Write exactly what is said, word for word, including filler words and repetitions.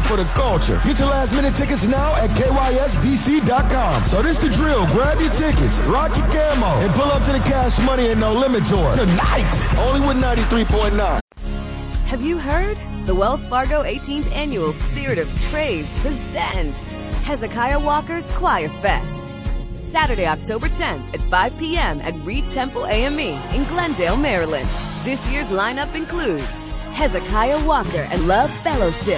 for the culture. Get your last minute tickets now at K Y S D C dot com. So this the drill. Grab your tickets, rock your camo, and pull up to the Cash Money and No Limit Tour tonight. Only with ninety-three point nine. Have you heard? The Wells Fargo eighteenth Annual Spirit of Praise presents Hezekiah Walker's Choir Fest. Saturday, October tenth at five p.m. at Reed Temple A M E in Glendale, Maryland. This year's lineup includes Hezekiah Walker and Love Fellowship,